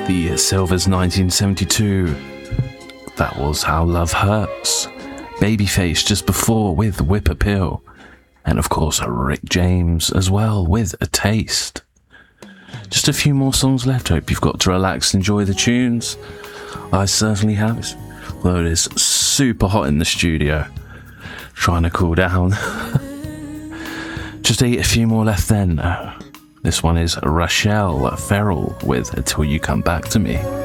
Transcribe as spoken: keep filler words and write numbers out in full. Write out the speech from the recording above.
The Silvers nineteen seventy-two. That was How Love Hurts. Babyface just before with Whip Appeal. And of course, Rick James as well with A Taste. Just a few more songs left. Hope you've got to relax, enjoy the tunes. I certainly have. Although it is super hot in the studio. Trying to cool down. Just a, a few more left then. This one is Rachelle Ferrell with Until You Come Back to Me.